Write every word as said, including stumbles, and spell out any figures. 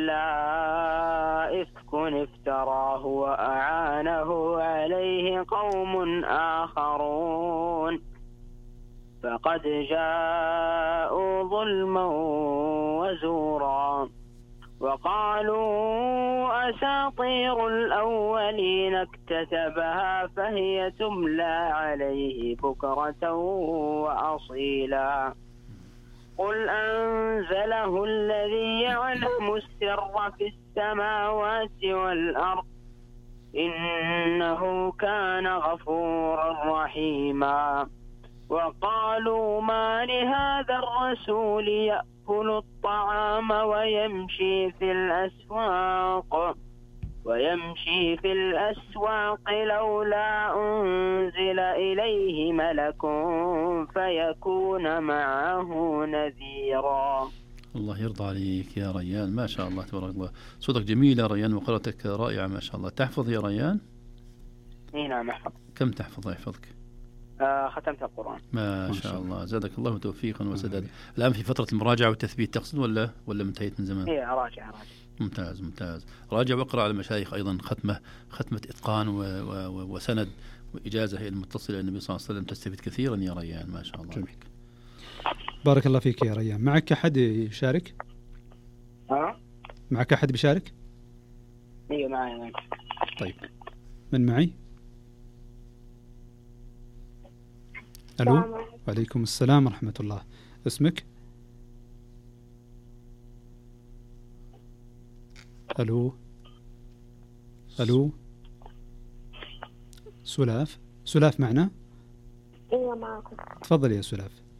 لا إفك افتراه وأعانه عليه قوم آخرون فقد جاءوا ظلما وزورا وقالوا أساطير الأولين اكتتبها فهي تملى عليه بكرة وأصيلا قل أنزله الذي يعلم السر في السماوات والأرض إنه كان غفورا رحيما وقالوا ما لهذا الرسول يأكل الطعام ويمشي في الأسواق ويمشي في الأسواق لولا أنزل إليه ملك فيكون معه نذيرا. الله يرضى عليك يا ريان، ما شاء الله تبارك الله، صوتك جميل يا ريان وقراءتك رائعة ما شاء الله. تحفظ يا ريان؟ اي نعم احفظ. كم تحفظ يحفظك؟ آه ختمت القرآن ما شاء الله، زادك الله توفيقا وسدادا. الآن في فترة المراجعة والتثبيت تقصد ولا ولا انتهيت من زمان؟ اي راجع راجع. ممتاز ممتاز. راجع واقرأ على المشايخ أيضا ختمة ختمة إتقان و و وسند وإجازة هي المتصلة النبي صلى الله عليه وسلم، تستفيد كثيرا يا ريان ما شاء الله عليك. بارك الله فيك يا ريان. معك أحد يشارك؟ ها؟ معك أحد بيشارك؟ ايوه معي. طيب من معي؟ ألو. وعليكم السلام ورحمة الله. اسمك؟ ألو ألو سلاف. سلاف معنا؟ ايوه معكم. تفضل يا سلاف.